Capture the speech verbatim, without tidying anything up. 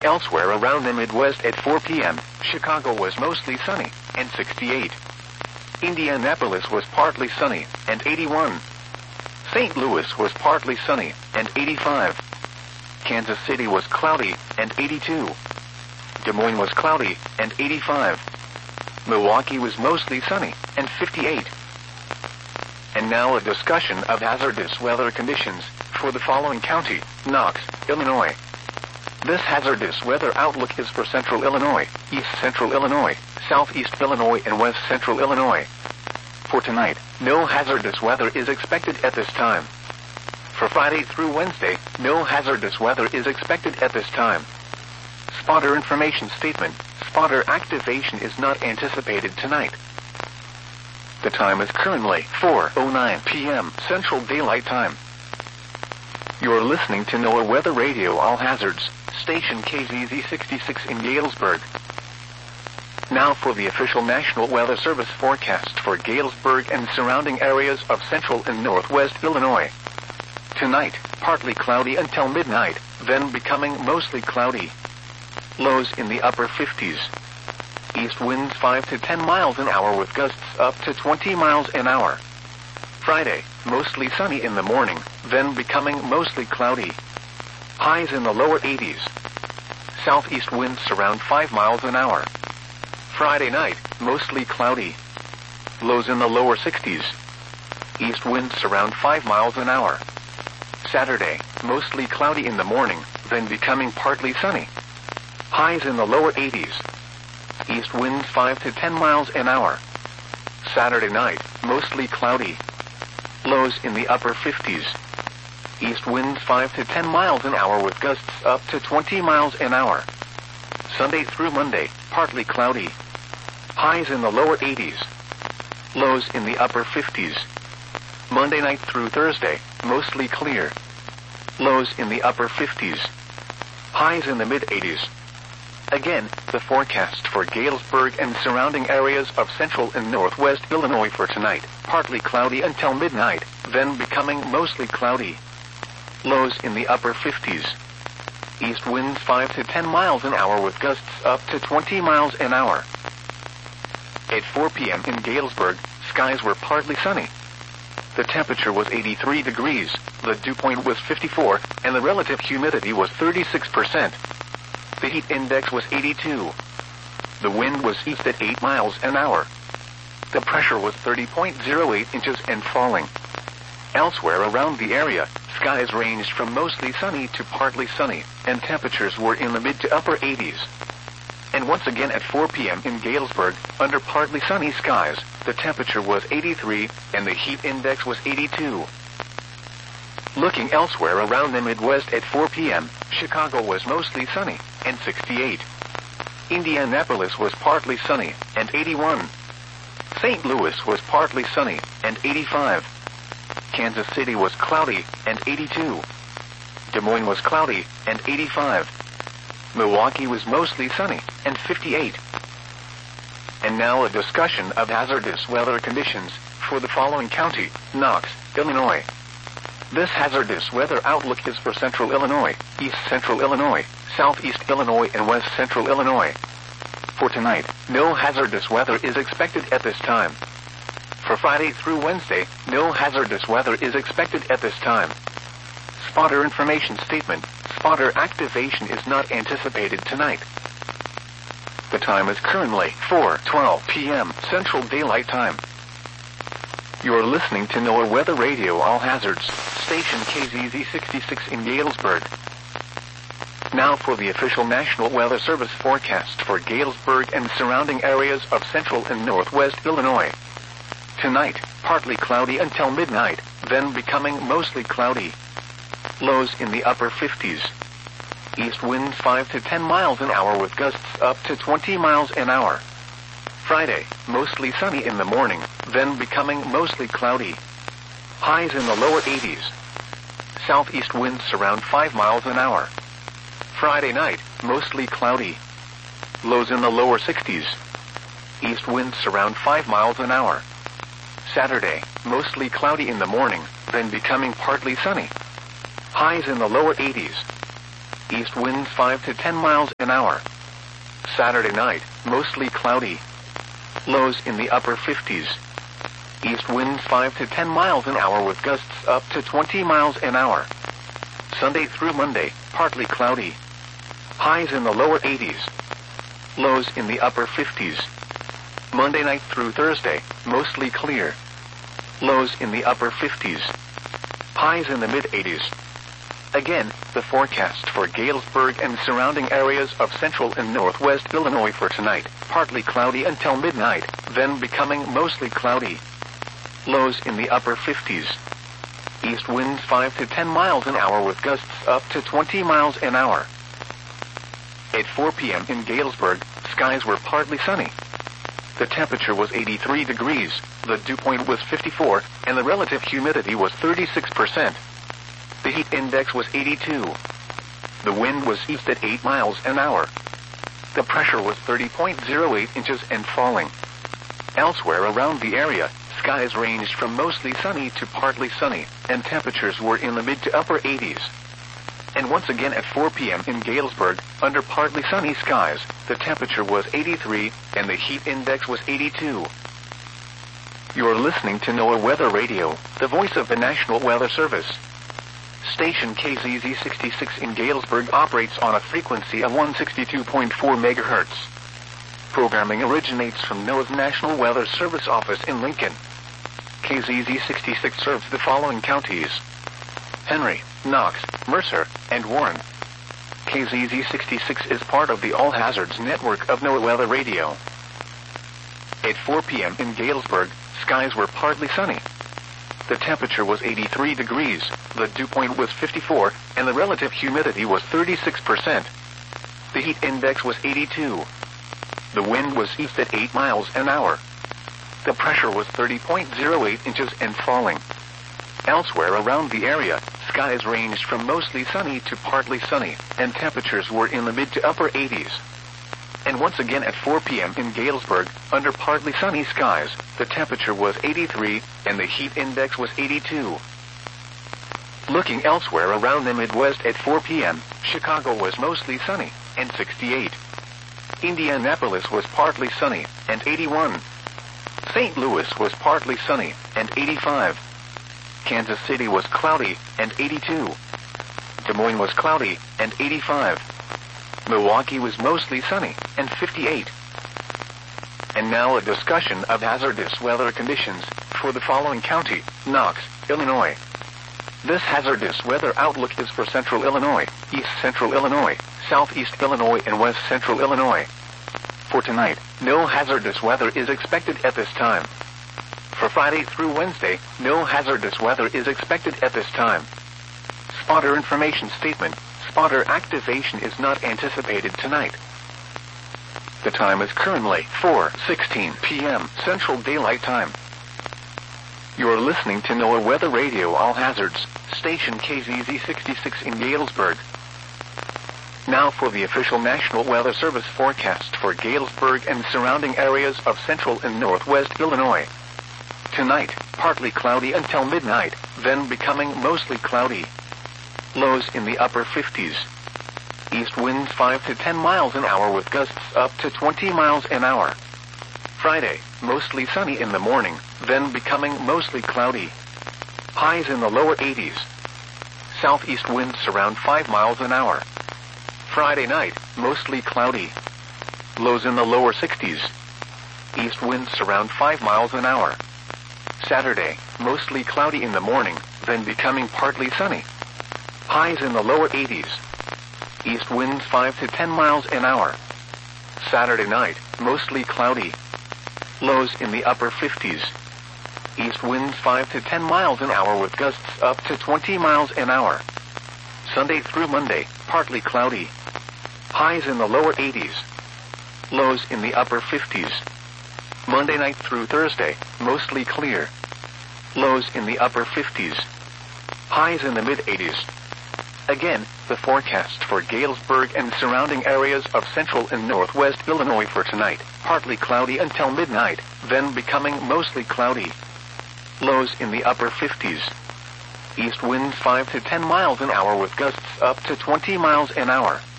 Elsewhere around the Midwest at four p.m., Chicago was mostly sunny, and sixty-eight. Indianapolis was partly sunny, and eighty-one. Saint Louis was partly sunny, and eighty-five. Kansas City was cloudy, and eighty-two. Des Moines was cloudy, and eighty-five. Milwaukee was mostly sunny, and fifty-eight. And now a discussion of hazardous weather conditions for the following county: Knox, Illinois. This hazardous weather outlook is for central Illinois, east central Illinois, southeast Illinois, and west central Illinois. For tonight, no hazardous weather is expected at this time. For Friday through Wednesday, no hazardous weather is expected at this time. Spotter information statement: spotter activation is not anticipated tonight. The time is currently four oh nine p.m. Central Daylight Time. You're listening to NOAA Weather Radio All Hazards, station K Z Z sixty-six in Galesburg. Now for the official National Weather Service forecast for Galesburg and surrounding areas of central and northwest Illinois. Tonight, partly cloudy until midnight, then becoming mostly cloudy. Lows in the upper fifties. East winds five to ten miles an hour with gusts up to twenty miles an hour. Friday, mostly sunny in the morning, then becoming mostly cloudy. Highs in the lower eighties. Southeast winds around five miles an hour. Friday night, mostly cloudy. Lows in the lower sixties. East winds around five miles an hour. Saturday, mostly cloudy in the morning, then becoming partly sunny. Highs in the lower eighties. East winds five to ten miles an hour. Saturday night, mostly cloudy. Lows in the upper fifties. East winds five to ten miles an hour with gusts up to twenty miles an hour. Sunday through Monday, partly cloudy. Highs in the lower eighties. Lows in the upper fifties. Monday night through Thursday, mostly clear. Lows in the upper fifties. Highs in the mid-eighties. Again, the forecast for Galesburg and surrounding areas of central and northwest Illinois for tonight: partly cloudy until midnight, then becoming mostly cloudy. Lows in the upper fifties. East winds five to ten miles an hour with gusts up to twenty miles an hour. At four p.m. in Galesburg, skies were partly sunny. The temperature was eighty-three degrees, the dew point was fifty-four, and the relative humidity was thirty-six percent. The heat index was eighty-two. The wind was east at eight miles an hour. The pressure was thirty point oh eight inches and falling. Elsewhere around the area, skies ranged from mostly sunny to partly sunny, and temperatures were in the mid to upper eighties. And once again at four p.m. in Galesburg, under partly sunny skies, the temperature was eighty-three, and the heat index was eighty-two. Looking elsewhere around the Midwest at four p.m., Chicago was mostly sunny, and sixty-eight. Indianapolis was partly sunny, and eighty-one. Saint Louis was partly sunny, and eighty-five. Kansas City was cloudy, and eighty-two. Des Moines was cloudy, and eighty-five. Milwaukee was mostly sunny, and fifty-eight. And now a discussion of hazardous weather conditions for the following county: Knox, Illinois. This hazardous weather outlook is for central Illinois, east central Illinois, southeast Illinois, and west central Illinois. For tonight, no hazardous weather is expected at this time. For Friday through Wednesday, no hazardous weather is expected at this time. Spotter information statement: spotter activation is not anticipated tonight. The time is currently four twelve p.m. Central Daylight Time. You're listening to NOAA Weather Radio All Hazards, station K Z Z sixty-six in Galesburg. Now for the official National Weather Service forecast for Galesburg and surrounding areas of central and northwest Illinois. Tonight, partly cloudy until midnight, then becoming mostly cloudy. Lows in the upper fifties. East winds five to ten miles an hour with gusts up to twenty miles an hour. Friday, mostly sunny in the morning, then becoming mostly cloudy. Highs in the lower eighties. Southeast winds around five miles an hour. Friday night, mostly cloudy. Lows in the lower sixties. East winds around five miles an hour. Saturday, mostly cloudy in the morning, then becoming partly sunny. Highs in the lower eighties. East winds five to ten miles an hour. Saturday night, mostly cloudy. Lows in the upper fifties. East winds five to ten miles an hour with gusts up to twenty miles an hour. Sunday through Monday, partly cloudy. Highs in the lower eighties. Lows in the upper fifties. Monday night through Thursday, mostly clear. Lows in the upper fifties. Highs in the mid eighties. Again, the forecast for Galesburg and surrounding areas of central and northwest Illinois for tonight, partly cloudy until midnight, then becoming mostly cloudy. Lows in the upper fifties. East winds five to ten miles an hour with gusts up to twenty miles an hour. At four p.m. in Galesburg, skies were partly sunny. The temperature was eighty-three degrees, the dew point was fifty-four, and the relative humidity was thirty-six percent. The heat index was eighty-two. The wind was east at eight miles an hour. The pressure was thirty point zero eight inches and falling. Elsewhere around the area, skies ranged from mostly sunny to partly sunny, and temperatures were in the mid to upper eighties. And once again at four p.m. in Galesburg, under partly sunny skies, the temperature was eighty-three, and the heat index was eighty-two. You're listening to NOAA Weather Radio, the voice of the National Weather Service. Station K Z Z sixty-six in Galesburg operates on a frequency of one sixty-two point four megahertz. Programming originates from NOAA's National Weather Service office in Lincoln. K Z Z sixty-six serves the following counties: Henry, Knox, Mercer, and Warren. K Z Z sixty-six is part of the All Hazards network of NOAA Weather Radio. At four p.m. in Galesburg, skies were partly sunny. The temperature was eighty-three degrees, the dew point was fifty-four, and the relative humidity was thirty-six percent. The heat index was eighty-two. The wind was east at eight miles an hour. The pressure was thirty point zero eight inches and falling. Elsewhere around the area, skies ranged from mostly sunny to partly sunny, and temperatures were in the mid to upper eighties. And once again at four p.m. in Galesburg, under partly sunny skies, the temperature was eighty-three, and the heat index was eighty-two. Looking elsewhere around the Midwest at four p.m., Chicago was mostly sunny, and sixty-eight. Indianapolis was partly sunny, and eighty-one. Saint Louis was partly sunny, and eighty-five. Kansas City was cloudy, and eighty-two. Des Moines was cloudy, and eighty-five. Milwaukee was mostly sunny, and fifty-eight. And now a discussion of hazardous weather conditions for the following county: Knox, Illinois. This hazardous weather outlook is for central Illinois, east central Illinois, southeast Illinois, and west central Illinois. For tonight, no hazardous weather is expected at this time. For Friday through Wednesday, no hazardous weather is expected at this time. Spotter information statement: spotter activation is not anticipated tonight. The time is currently four sixteen p.m. Central Daylight Time. You're listening to NOAA Weather Radio All Hazards, station K Z Z sixty-six in Galesburg. Now for the official National Weather Service forecast for Galesburg and surrounding areas of central and northwest Illinois. Tonight, partly cloudy until midnight, then becoming mostly cloudy. Lows in the upper fifties. East winds five to ten miles an hour with gusts up to twenty miles an hour. Friday, mostly sunny in the morning, then becoming mostly cloudy. Highs in the lower eighties. Southeast winds around five miles an hour. Friday night, mostly cloudy. Lows in the lower sixties. East winds around five miles an hour. Saturday, mostly cloudy in the morning, then becoming partly sunny. Highs in the lower eighties. East winds five to ten miles an hour. Saturday night, mostly cloudy. Lows in the upper fifties. East winds five to ten miles an hour with gusts up to twenty miles an hour. Sunday through Monday, partly cloudy. Highs in the lower eighties. Lows in the upper fifties. Monday night through Thursday, mostly clear. Lows in the upper fifties. Highs in the mid eighties. Again, the forecast for Galesburg and surrounding areas of central and northwest Illinois for tonight: partly cloudy until midnight, then becoming mostly cloudy. Lows in the upper fifties. East winds five to ten miles an hour with gusts up to twenty miles an hour.